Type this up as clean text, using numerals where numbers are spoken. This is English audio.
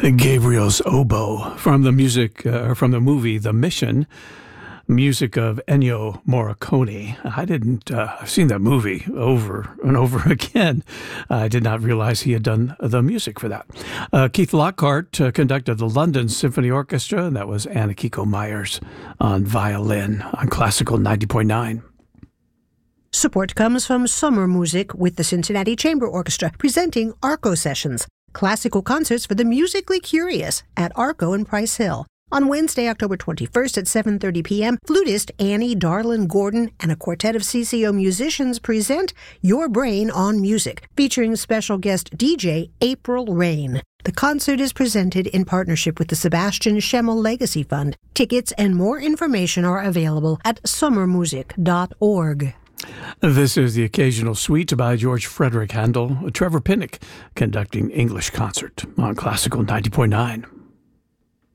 Gabriel's Oboe from the from the movie The Mission, music of Ennio Morricone. I've seen that movie over and over again. I did not realize he had done the music for that. Keith Lockhart conducted the London Symphony Orchestra, and that was Anna Kiko Myers on violin on Classical 90.9. Support comes from Summer Music with the Cincinnati Chamber Orchestra, presenting Arco Sessions, classical concerts for the musically curious at Arco in Price Hill. On Wednesday, October 21st at 7:30 p.m., flutist Annie Darlin Gordon and a quartet of CCO musicians present Your Brain on Music, featuring special guest DJ April Rain. The concert is presented in partnership with the Sebastian Schemmel Legacy Fund. Tickets and more information are available at summermusic.org. This is the Occasional Suite by George Frederick Handel, Trevor Pinnock conducting English concert on Classical 90.9.